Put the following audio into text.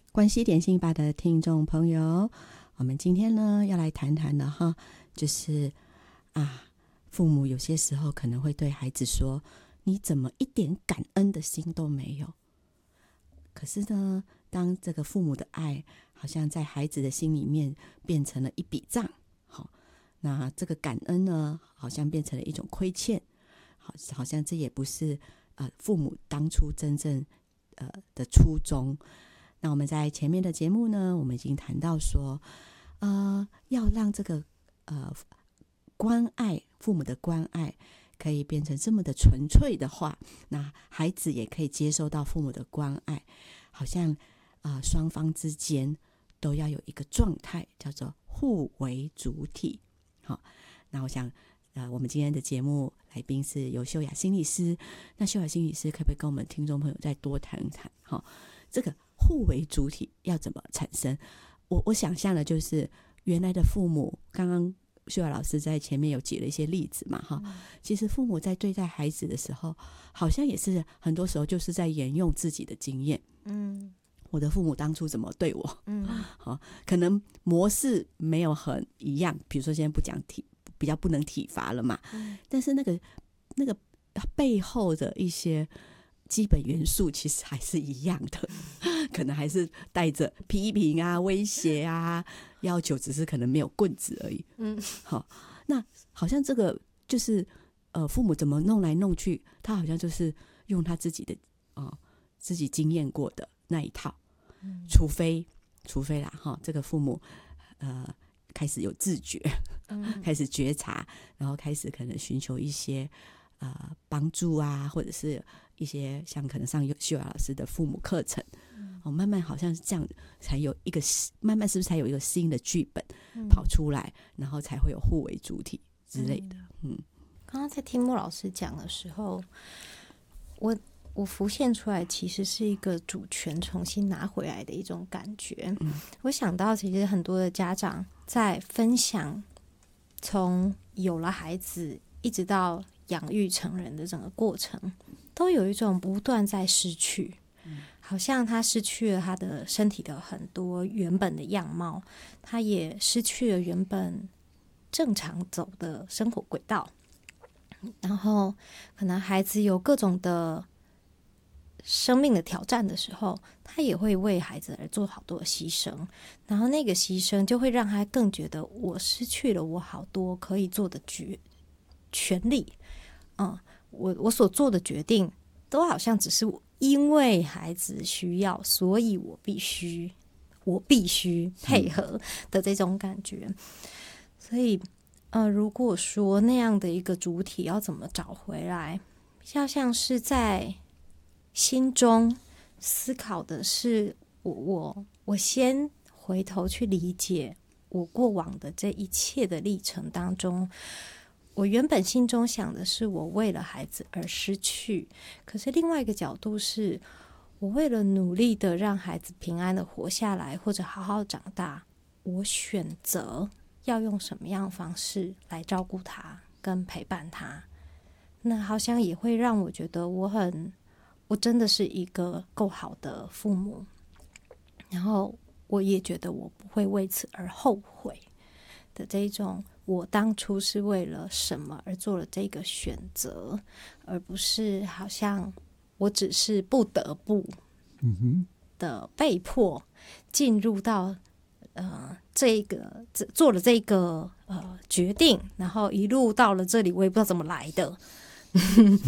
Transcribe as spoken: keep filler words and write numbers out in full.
关系点心吧的听众朋友，我们今天呢要来谈谈的哈，就是啊，父母有些时候可能会对孩子说：“你怎么一点感恩的心都没有？”可是呢，当这个父母的爱好像在孩子的心里面变成了一笔账，好，那这个感恩呢，好像变成了一种亏欠，好，好像这也不是呃父母当初真正呃的初衷。那我们在前面的节目呢，我们已经谈到说，呃，要让这个呃关爱父母的关爱可以变成这么的纯粹的话，那孩子也可以接受到父母的关爱，好像啊、呃、双方之间都要有一个状态，叫做互为主体。好，那我想呃我们今天的节目来宾是由秀雅心理师，那秀雅心理师可不可以跟我们听众朋友再多谈谈？好，这个互为主体要怎么产生？我我想象的就是原来的父母，刚刚秀雅老师在前面有举了一些例子嘛，哈、嗯，其实父母在对待孩子的时候，好像也是很多时候就是在沿用自己的经验，嗯，我的父母当初怎么对我，嗯，好，可能模式没有很一样，比如说现在不讲体，比较不能体罚了嘛，嗯，但是那个那个背后的一些基本元素其实还是一样的，可能还是带着批评啊、威胁啊，要求只是可能没有棍子而已。嗯，好，那好像这个就是呃，父母怎么弄来弄去，他好像就是用他自己的啊、呃、自己经验过的那一套，嗯、除非除非啦哈，这个父母呃开始有自觉，嗯、开始觉察，然后开始可能寻求一些呃帮助啊，或者是一些像可能上秀雅老师的父母课程，嗯哦，慢慢好像是这样，才有一个慢慢是不是才有一个新的剧本跑出来，嗯、然后才会有互为主体之类的。嗯， 刚刚在听穆老师讲的时候，我我浮现出来其实是一个主权重新拿回来的一种感觉。嗯、我想到其实很多的家长在分享从有了孩子一直到养育成人的整个过程，都有一种不断在失去，嗯、好像他失去了他的身体的很多原本的样貌，他也失去了原本正常走的生活轨道，然后可能孩子有各种的生命的挑战的时候，他也会为孩子而做好多的牺牲，然后那个牺牲就会让他更觉得我失去了我好多可以做的决权利，嗯，我我所做的决定都好像只是因为孩子需要，所以我必须我必须配合的这种感觉。所以呃，如果说那样的一个主体要怎么找回来，比较像是在心中思考的是我我我先回头去理解我过往的这一切的历程当中，我原本心中想的是我为了孩子而失去，可是另外一个角度是我为了努力的让孩子平安的活下来或者好好长大，我选择要用什么样的方式来照顾他跟陪伴他，那好像也会让我觉得我很我真的是一个够好的父母，然后我也觉得我不会为此而后悔的这种我当初是为了什么而做了这个选择，而不是好像我只是不得不的被迫进入到呃这个做了这个呃决定，然后一路到了这里，我也不知道怎么来的